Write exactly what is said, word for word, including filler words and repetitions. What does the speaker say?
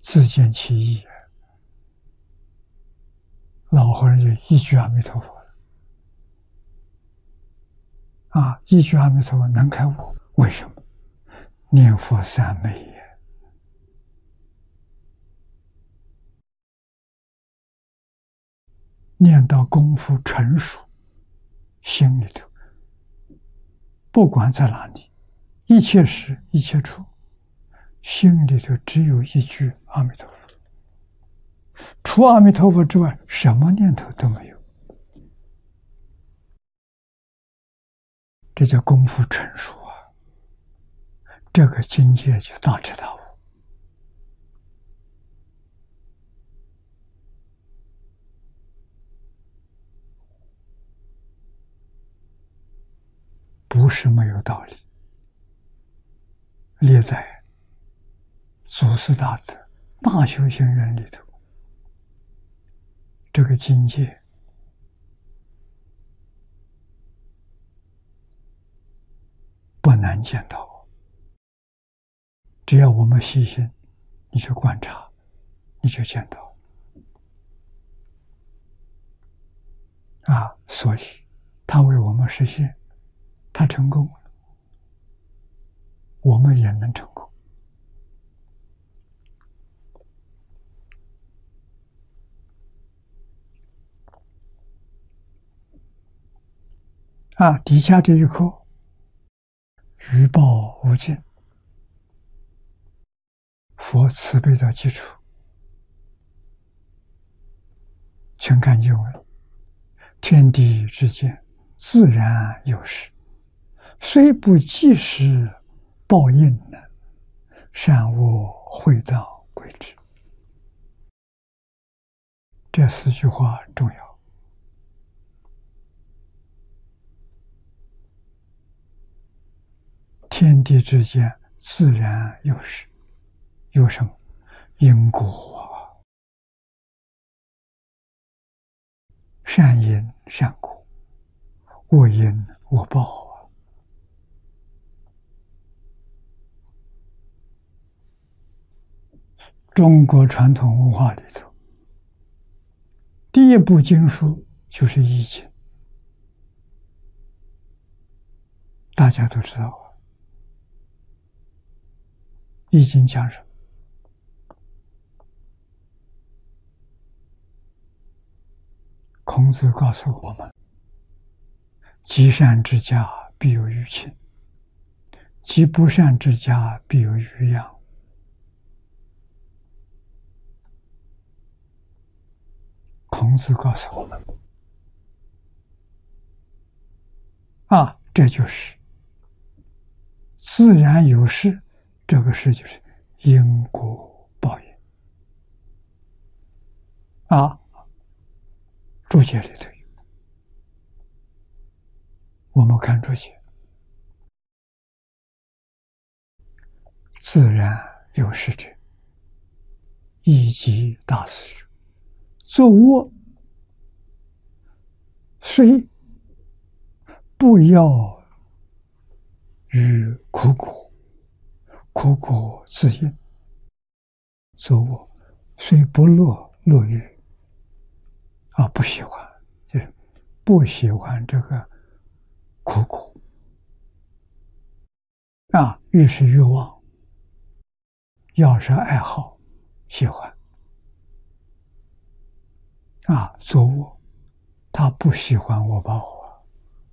自见其意，老和尚就一句阿弥陀佛了。啊，一句阿弥陀佛能开悟，为什么？念佛三昧也。念到功夫成熟，心里头不管在哪里，一切时一切处，心里头只有一句阿弥陀佛，除阿弥陀佛之外，什么念头都没有。这叫功夫成熟啊！这个境界就大彻大悟。不是没有道理。历代祖师大德、大修行人里头，这个境界不难见到。只要我们细心，你去观察，你就见到。啊，所以他为我们实现，他成功了，我们也能成功。啊，底下这一课，余报无尽，佛慈悲的基础。请看经文：天地之间，自然有时，虽不即时报应呢，善恶会道归之。这四句话重要。天地之间自然有时，有什么？因果啊，善因善果，恶因恶报啊。中国传统文化里头，第一部经书就是《易经》，大家都知道啊。《易经》讲什么？孔子告诉我们：积善之家，必有余庆；积不善之家，必有余殃。孔子告诉我们，啊，这就是自然有事。这个事就是因果报应啊，注解里头有，我们看注解：自然有事者，一即大事者，作恶虽不要于苦果，苦果自应；作恶虽不乐，乐于啊，不喜欢，就是不喜欢这个苦果啊，欲是欲望，要是爱好，喜欢啊，作恶，他不喜欢恶报。